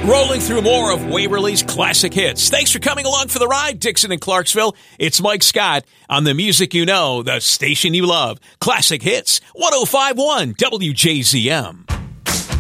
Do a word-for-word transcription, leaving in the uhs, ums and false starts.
Rolling through more of Waverly's classic hits. Thanks for coming along for the ride, Dixon and Clarksville. It's Mike Scott on the music you know, the station you love. Classic Hits, one oh five point one W J Z M.